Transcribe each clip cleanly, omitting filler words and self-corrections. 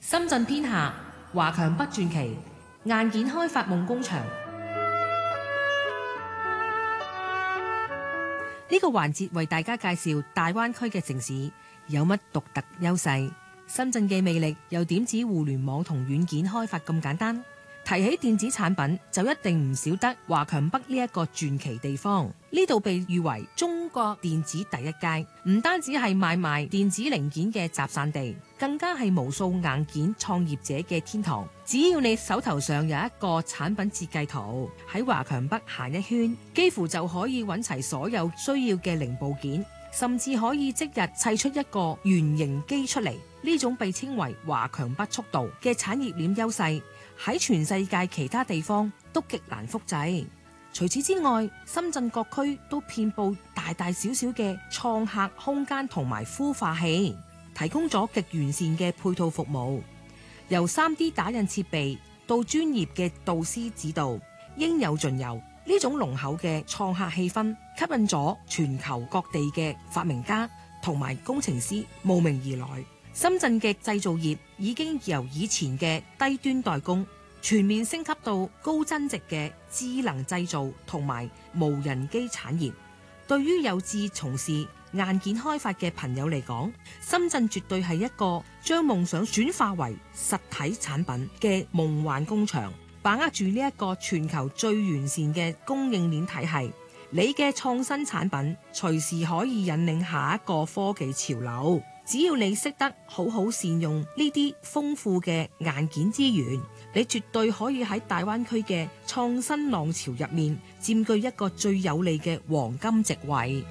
深圳天下華強北傳奇硬件開發夢工場。呢個環節為大家介紹大灣區嘅城市有乜獨特優勢，深圳嘅魅力又點止互聯網同軟件開發咁簡單？提起電子產品，就一定唔少得華強北呢一個傳奇地方。呢度被譽為中國電子第一街，唔單止係賣電子零件嘅集散地，更加係無數硬件創業者嘅天堂。只要你手頭上有一個產品設計圖，喺華強北行一圈，幾乎就可以揾齊所有需要嘅零部件，甚至可以即日砌出一個原型機出嚟。呢種被稱為華強北速度嘅產業鏈優勢，喺全世界其他地方都極難複製。除此之外，深圳各區都遍佈大大小小嘅創客空間同埋孵化器，提供咗極完善嘅配套服務，由 3D 打印設備到專業嘅導師指導，應有盡有。呢種濃厚嘅創客氣氛，吸引咗全球各地嘅發明家同埋工程師慕名而來。深圳嘅製造業已經由以前嘅低端代工，全面升級到高增值嘅智能製造同埋無人機產業。對於有志從事硬件開發嘅朋友嚟講，深圳絕對係一個將夢想轉化為實體產品嘅夢幻工場，把握住呢一個全球最完善嘅供應鏈體系。你嘅創新產品隨時可以引領下一個科技潮流。只要你識得好好善用呢啲豐富嘅硬件資源，你絕對可以喺大灣區嘅創新浪潮入面佔據一個最有利嘅黃金席位。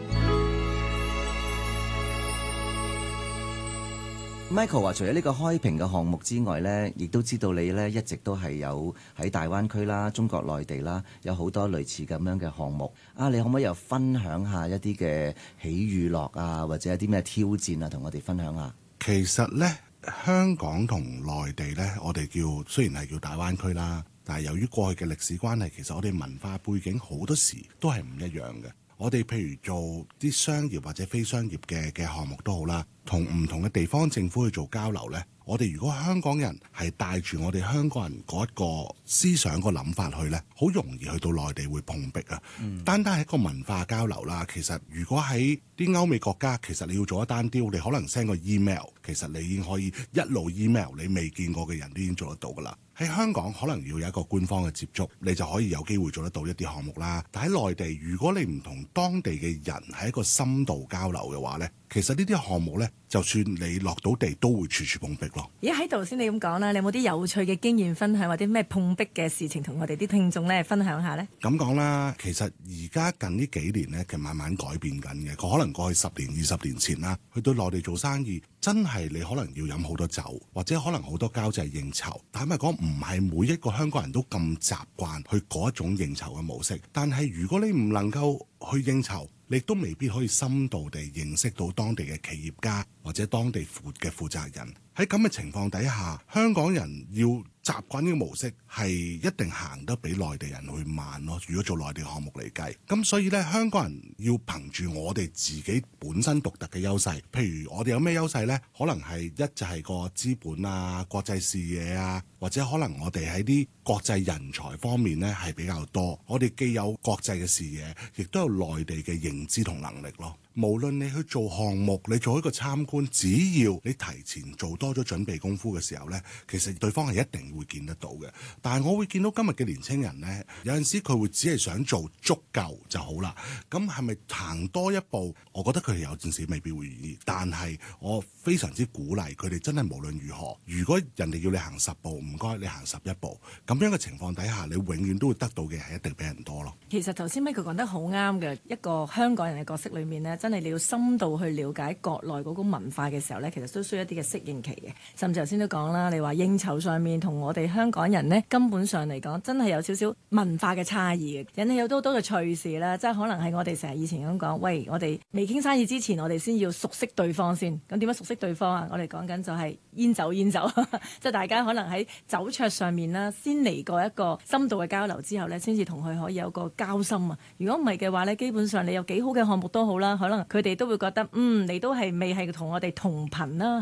Michael 話：除咗呢個開平嘅項目之外呢，亦都知道你呢一直都係有喺大灣區啦、中國內地啦，有好多類似咁樣嘅項目。你可唔可以又分享下一啲嘅喜與樂啊，或者有啲咩挑戰啊，同我哋分享下？ 其實呢，香港同內地呢，我哋雖然係叫大灣區啦，但係由於過去嘅歷史關係，其實我哋文化背景好多時都係唔一樣嘅。我哋譬如做啲商業或者非商業嘅項目都好啦，同唔同嘅地方政府去做交流呢，我哋如果香港人係帶住我哋香港人嗰一個思想個諗法去呢，好容易去到內地會碰壁啊。單單係一個文化交流啦，其實如果喺啲歐美國家，其實你要做一單 deal，你可能 send 個 email， 其實你已經可以一路 email 你未見過嘅人都已經做得到噶啦。喺香港可能要有一個官方嘅接觸，你就可以有機會做得到一啲項目啦。但喺內地，如果你唔同當地嘅人喺一個深度交流嘅話呢，其實呢啲項目呢，就算你落到地都會處處碰壁咯。 而喺頭先你咁講啦，你有冇啲有趣嘅經驗分享，或者咩碰壁嘅事情同我哋啲聽眾呢分享下呢？ 咁講啦，其實而家近呢幾年呢，其實慢慢改變緊嘅。可能過去10年、20年前啦，去到內地做生意，真係你可能要飲好多酒，或者可能好多交際應酬。坦白講，唔係每一個香港人都咁習慣去嗰一種應酬嘅模式。但係如果你唔能夠去應酬，你都未必可以深度地認識到當地嘅企業家或者當地嘅負責人。喺咁嘅情況底下，香港人要習慣呢個模式係一定行得比內地人去慢咯。如果做內地項目嚟計，咁所以呢，香港人要憑住我哋自己本身獨特嘅優勢。譬如我哋有咩優勢呢？可能係一就係個資本啊、國際視野啊，或者可能我哋喺啲國際人才方面呢係比較多。我哋既有國際嘅視野，亦都有內地嘅認知同能力咯。無論你去做項目，你做一個參觀，只要你提前做多咗準備功夫嘅時候呢，其實對方係一定會見得到嘅。但係我會見到今日嘅年輕人呢，有陣時佢會只係想做足夠就好啦。咁係咪行多一步？我覺得佢哋有陣時未必會願意。但係我非常之鼓勵佢哋，真係無論如何，如果人哋要你行10步，唔該你行11步。咁樣嘅情況底下，你永遠都會得到嘅係一定比人多咯。 其實頭先Michael講得好啱嘅，一個香港人嘅角色裏面呢，真係你要深度去了解國內嗰個文化嘅時候呢，其實都需要一啲嘅適應期嘅。甚至頭先都講啦，你話應酬上面同我哋香港人呢，根本上嚟講真係有少少文化嘅差異嘅，引起有好多嘅趣事啦。即係可能係我哋成日以前咁講，喂，我哋未傾生意之前，我哋先要熟悉對方先。咁點樣熟悉對方啊？我哋講緊就係煙酒，即係大家可能喺酒桌上面啦，先嚟過一個深度嘅交流之後呢，先至同佢可以有個交心啊。如果唔係嘅話呢，基本上你有幾好嘅項目都好啦，可能佢哋都會覺得你都係未係同我哋同頻啦。